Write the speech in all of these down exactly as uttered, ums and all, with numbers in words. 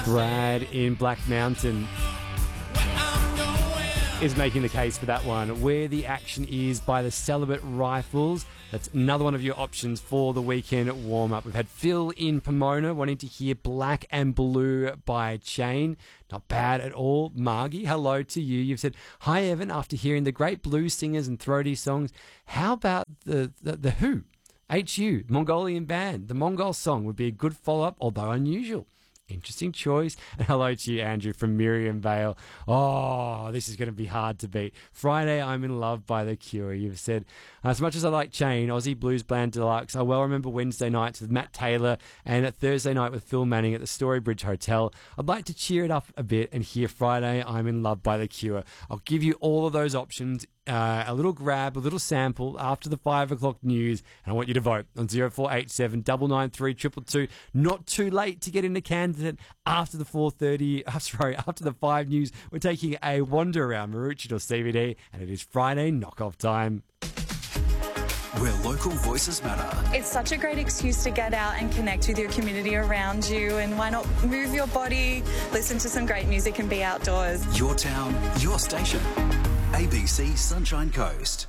Brad in Black Mountain is making the case for that one. Where the Action Is by the Celibate Rifles. That's another one of your options for the weekend warm-up. We've had Phil in Pomona wanting to hear Black and Blue by Chain. Not bad at all. Margie, hello to you. You've said, hi Evan, after hearing the great blues singers and throaty songs, how about the, the, the Who? H U, Mongolian band. The Mongol song would be a good follow-up, although unusual. Interesting choice. And hello to you, Andrew, from Miriam Vale. Oh, this is going to be hard to beat. Friday, I'm in Love by The Cure. You've said, as much as I like Chain, Aussie Blues Band Deluxe, I well remember Wednesday nights with Matt Taylor and a Thursday night with Phil Manning at the Storybridge Hotel. I'd like to cheer it up a bit and hear Friday, I'm in Love by The Cure. I'll give you all of those options. Uh, a little grab, a little sample after the five o'clock news, and I want you to vote on zero four eight seven nine nine three two two two. Not too late to get in a candidate after the four thirty. Uh, sorry, after the five news. We're taking a wander around Maroochydore C B D, and it is Friday knockoff time. Where local voices matter. It's such a great excuse to get out and connect with your community around you, and why not move your body, listen to some great music and be outdoors. Your town, your station. A B C Sunshine Coast.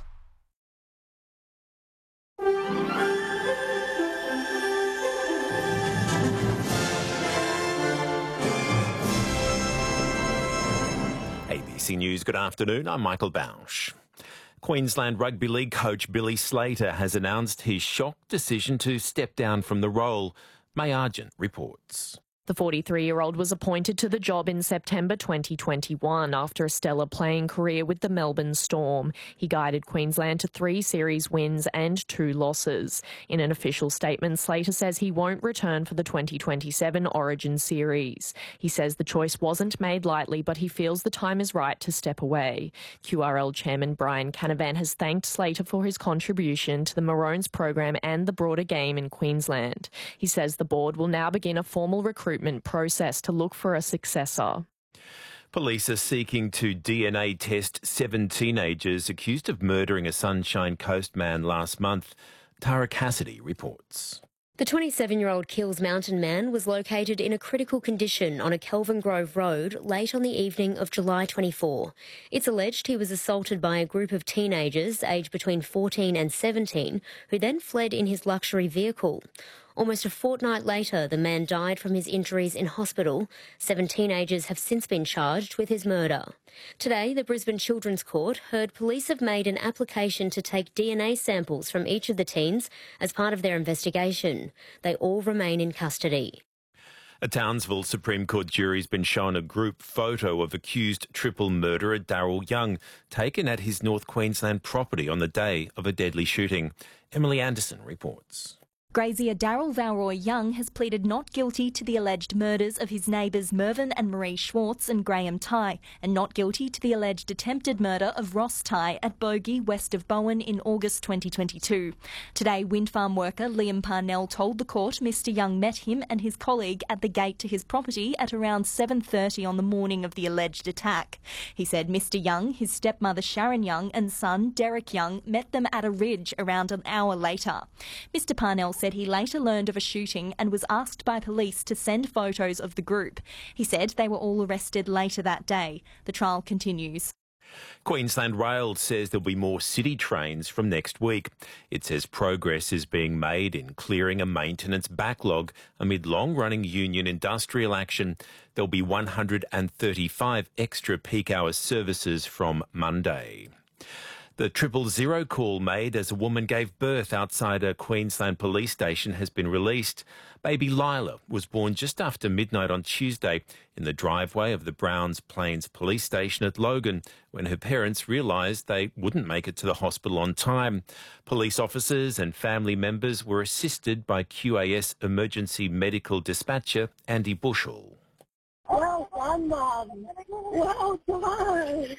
A B C News, good afternoon. I'm Michael Bausch. Queensland Rugby League coach Billy Slater has announced his shock decision to step down from the role. May Argent reports. The forty-three-year-old was appointed to the job in September twenty twenty-one after a stellar playing career with the Melbourne Storm. He guided Queensland to three series wins and two losses. In an official statement, Slater says he won't return for the twenty twenty-seven Origin series. He says the choice wasn't made lightly, but he feels the time is right to step away. Q R L chairman Brian Canavan has thanked Slater for his contribution to the Maroons program and the broader game in Queensland. He says the board will now begin a formal recruitment process to look for a successor. Police are seeking to D N A test seven teenagers accused of murdering a Sunshine Coast man last month. Tara Cassidy reports. The twenty-seven-year-old Kills Mountain man was located in a critical condition on a Kelvin Grove road late on the evening of July twenty-fourth. It's alleged he was assaulted by a group of teenagers aged between fourteen and seventeen who then fled in his luxury vehicle. Almost a fortnight later, the man died from his injuries in hospital. Seven teenagers have since been charged with his murder. Today, the Brisbane Children's Court heard police have made an application to take D N A samples from each of the teens as part of their investigation. They all remain in custody. A Townsville Supreme Court jury's been shown a group photo of accused triple murderer Daryl Young, taken at his North Queensland property on the day of a deadly shooting. Emily Anderson reports. Grazier Daryl Valroy Young has pleaded not guilty to the alleged murders of his neighbours Mervyn and Marie Schwartz and Graham Tighe, and not guilty to the alleged attempted murder of Ross Tighe at Bogey, west of Bowen, in August twenty twenty-two. Today, wind farm worker Liam Parnell told the court Mister Young met him and his colleague at the gate to his property at around seven thirty on the morning of the alleged attack. He said Mister Young, his stepmother Sharon Young and son Derek Young met them at a ridge around an hour later. Mister Parnell said he later learned of a shooting and was asked by police to send photos of the group. He said they were all arrested later that day. The trial continues. Queensland Rail says there'll be more city trains from next week. It says progress is being made in clearing a maintenance backlog amid long-running union industrial action. There'll be one hundred thirty-five extra peak hour services from Monday. The triple zero call made as a woman gave birth outside a Queensland police station has been released. Baby Lila was born just after midnight on Tuesday in the driveway of the Browns Plains police station at Logan when her parents realised they wouldn't make it to the hospital on time. Police officers and family members were assisted by Q A S emergency medical dispatcher Andy Bushell. Well done, Mum. Well done.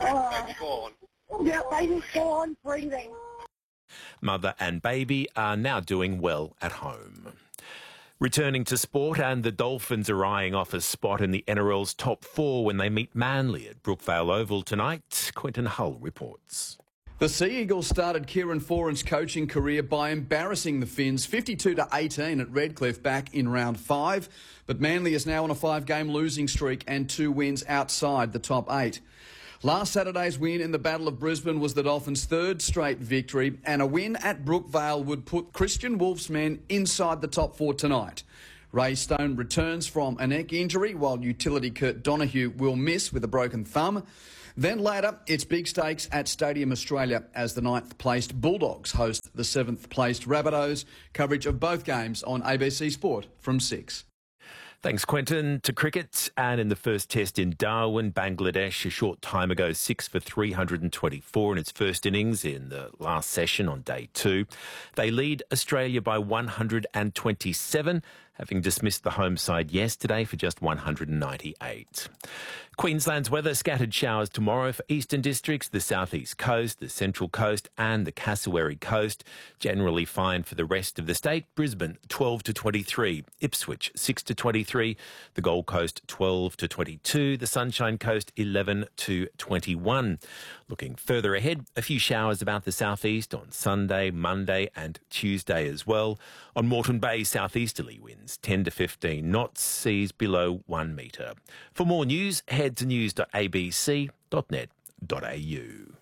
Oh. Yeah, baby's born, breathing. Mother and baby are now doing well at home. Returning to sport, and the Dolphins are eyeing off a spot in the N R L's top four when they meet Manly at Brookvale Oval tonight. Quentin Hull reports. The Sea Eagles started Kieran Foran's coaching career by embarrassing the Finns fifty-two to eighteen at Redcliffe back in round five. But Manly is now on a five-game losing streak and two wins outside the top eight. Last Saturday's win in the Battle of Brisbane was the Dolphins' third straight victory, and a win at Brookvale would put Christian Wolf's men inside the top four tonight. Ray Stone returns from a neck injury, while utility Kurt Donahue will miss with a broken thumb. Then later, it's big stakes at Stadium Australia as the ninth-placed Bulldogs host the seventh-placed Rabbitohs. Coverage of both games on A B C Sport from six. Thanks, Quentin. To cricket, and in the first test in Darwin, Bangladesh a short time ago, six for three hundred twenty-four in its first innings in the last session on day two. They lead Australia by one hundred twenty-seven, having dismissed the home side yesterday for just one hundred ninety-eight. Queensland's weather: scattered showers tomorrow for eastern districts, the southeast coast, the central coast and the Cassowary coast. Generally fine for the rest of the state. Brisbane twelve to twenty-three, Ipswich six to twenty-three, the Gold Coast twelve to twenty-two, the Sunshine Coast eleven to twenty-one. Looking further ahead, a few showers about the southeast on Sunday, Monday and Tuesday as well. On Moreton Bay, southeasterly winds ten to fifteen knots, seas below one metre. For more news, head to news dot a b c dot net dot a u.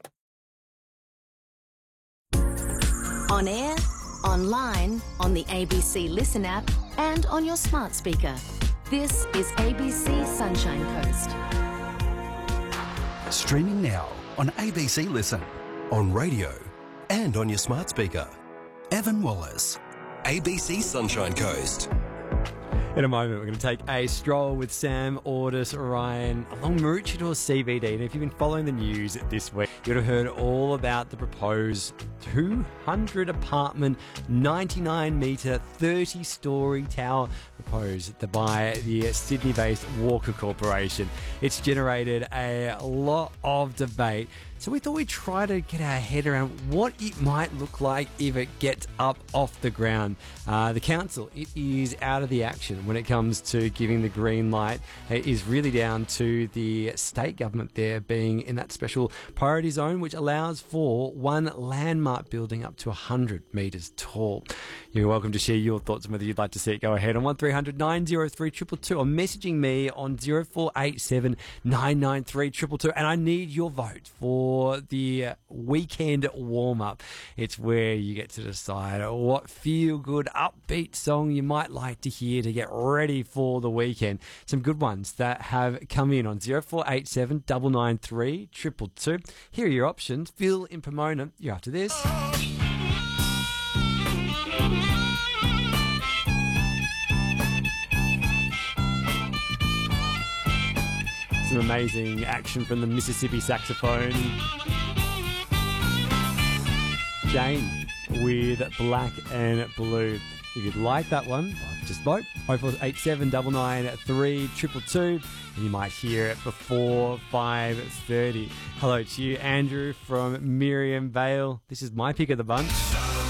On air, online, on the A B C Listen app and on your smart speaker. This is A B C Sunshine Coast. Streaming now on A B C Listen, on radio and on your smart speaker. Evan Wallace, A B C Sunshine Coast. In a moment, we're going to take a stroll with Sam Ordis Ryan along Maroochydore C B D. And if you've been following the news this week, you would have heard all about the proposed two hundred apartment, ninety-nine metre, thirty storey tower proposed by the Sydney-based Walker Corporation. It's generated a lot of debate. So we thought we'd try to get our head around what it might look like if it gets up off the ground. Uh, the council, it is out of the action when it comes to giving the green light. It is really down to the state government there being in that special priority zone, which allows for one landmark building up to one hundred metres tall. You're welcome to share your thoughts on whether you'd like to see it go ahead on one three hundred nine oh three two two two or messaging me on zero four eight seven nine nine three two two two. And I need your vote for For the weekend warm-up. It's where you get to decide what feel-good, upbeat song you might like to hear to get ready for the weekend. Some good ones that have come in on zero four eight seven nine nine three two two two. Here are your options. Phil in Pomona, you're after this. Some amazing action from the Mississippi saxophone. Jane with Black and Blue. If you'd like that one, just vote oh four eight seven nine nine three two two two and you might hear it before five thirty. Hello to you, Andrew from Miriam Vale. This is my pick of the bunch.